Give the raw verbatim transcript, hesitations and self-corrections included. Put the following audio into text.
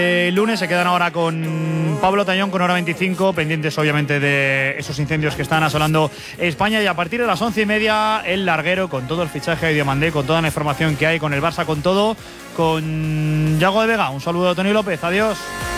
El lunes se quedan ahora con Pablo Tañón con hora veinticinco, pendientes obviamente de esos incendios que están asolando España, y a partir de las once y media el larguero con todo el fichaje de Diomandé, con toda la información que hay, con el Barça, con todo, con Yago de Vega. Un saludo a Tony López, adiós.